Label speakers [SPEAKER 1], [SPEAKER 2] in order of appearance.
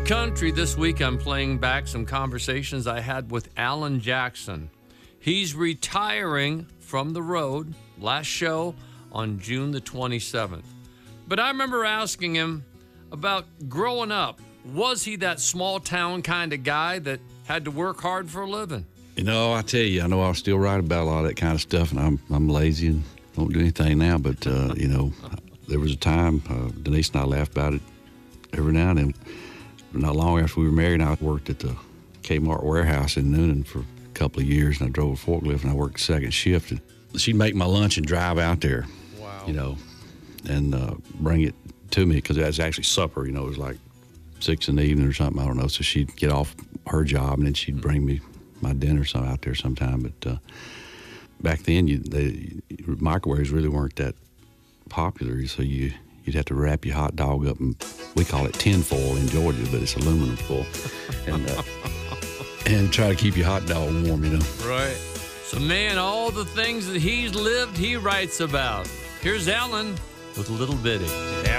[SPEAKER 1] country. This week I'm playing back some conversations I had with Alan Jackson. He's retiring from the road. Last show on June the 27th. But I remember asking him about growing up. Was he that small town kind of guy that had to work hard for a living?
[SPEAKER 2] You know, I tell you, I know I'll still write about a lot of that kind of stuff, and I'm lazy and don't do anything now. But, you know, there was a time, Denise and I laugh about it every now and then. Not long after we were married, I worked at the Kmart warehouse in Noonan for a couple of years, and I drove a forklift, and I worked second shift. And she'd make my lunch and drive out there, you know, and bring it to me, because it was actually supper. You know, it was like 6 in the evening or something, I don't know. So she'd get off her job, and then she'd bring me my dinner out there sometime. But back then, microwaves really weren't that popular, so you'd have to wrap your hot dog up, and we call it tin foil in Georgia, but it's aluminum foil, and try to keep your hot dog warm, you know.
[SPEAKER 1] Right. So, man, all the things that he's lived, he writes about. Here's Alan with Little Bitty.